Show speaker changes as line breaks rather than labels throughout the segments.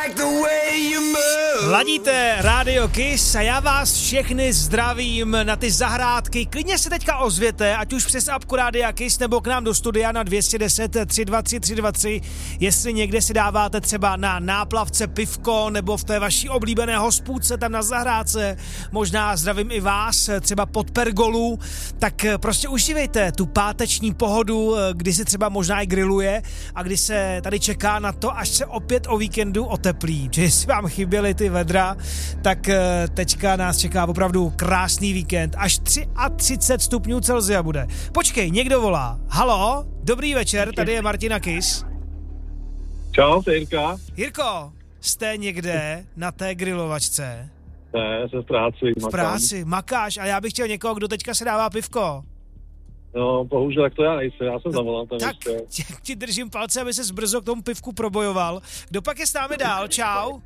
Ladíte Radio Kiss a já vás všechny zdravím na ty zahrádky. Klidně se teďka ozvěte, ať už přes apku Rádia Kiss nebo k nám do studia na 210 323 323, jestli někde si dáváte třeba na náplavce pivko nebo v té vaší oblíbené hospůdce tam na zahrádce. Možná zdravím i vás, třeba pod pergolu. Tak prostě užívejte tu páteční pohodu, kdy se třeba možná i grilluje a kdy se tady čeká na to, až se opět o víkendu oteplí. Že jestli vám chyběly ty vedra, tak teďka nás čeká opravdu krásný víkend. Až 33 stupňů Celsia bude. Počkej, někdo volá. Halo, dobrý večer, tady je Martina Kiss.
Čau, to je Jirka.
Jirko, jste někde na té grilovačce?
Ne, jsem v práci.
V práci, makáš a já bych chtěl někoho, kdo teďka se dává pivko.
No, bohužel, tak to já nejsem, já jsem zavolal tam
tak
ještě.
ti držím palce, aby ses brzo k tomu pivku probojoval. Kdo pak je s námi dál? Čau.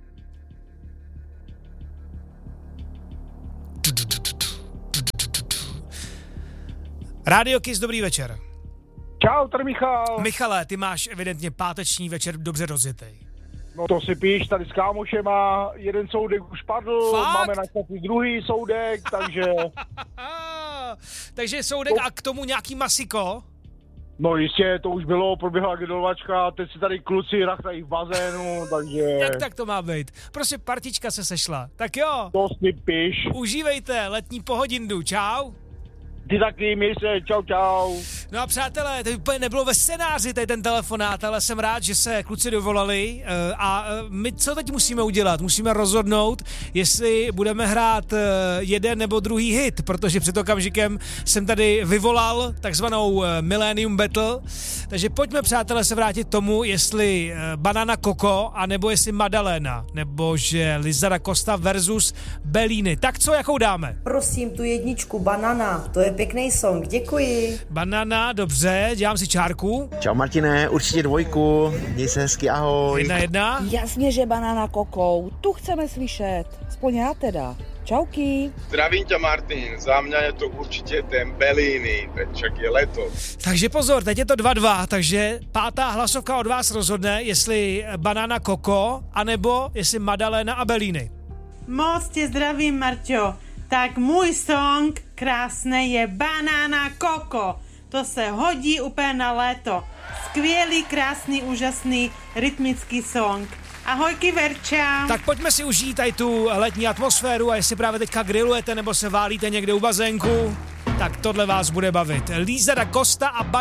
Radio Kiss, dobrý večer.
Čau, tady Michal.
Michale, ty máš evidentně páteční večer dobře rozjetej.
No to si píš, tady s kámošema, jeden soudek už padl,
Fakt?
máme na štaci druhý soudek, takže...
Takže soudek a k tomu nějaký masiko?
No jistě, to už bylo, proběhla grilovačka, teď si tady kluci rachtají v bazénu, takže...
Jak tak to má být? Prostě partička se sešla. Tak jo.
To si píš.
Užívejte letní pohodindu, čau.
Ty taky, měj se, čau.
No a přátelé, to úplně nebylo ve scénáři tady ten telefonát, ale jsem rád, že se kluci dovolali a my co teď musíme udělat? Musíme rozhodnout, jestli budeme hrát jeden nebo druhý hit, protože před okamžikem jsem tady vyvolal takzvanou Millennium Battle, takže pojďme přátelé se vrátit tomu, jestli Banana Coco, anebo jestli Madalena, nebo že Lisa da Costa versus Bellini. Tak co, jakou dáme?
Prosím, tu jedničku, Banana, to je pěkný song, děkuji.
Banana, dobře, dělám si čárku.
Čau Martine, určitě dvojku, měj se hezky, ahoj.
1-1.
Jasně, že Banana Coco, tu chceme slyšet, aspoň já teda. Čauky.
Zdravím ťa, Martin, za mňa je to určite ten Bellini, však je leto.
Takže pozor, teď je to 2-2, takže pátá hlasovka od vás rozhodne, jestli Banana Coco, anebo jestli Madalena a Bellini.
Moc tě zdravím, Marťo. Tak můj song krásný je Banana Coco. To se hodí úplně na léto. Skvělý, krásný, úžasný rytmický song. Ahojky, Verča.
Tak pojďme si užít tady tu letní atmosféru a jestli právě teďka grillujete nebo se válíte někde u bazénku, tak tohle vás bude bavit. Lisa da Costa a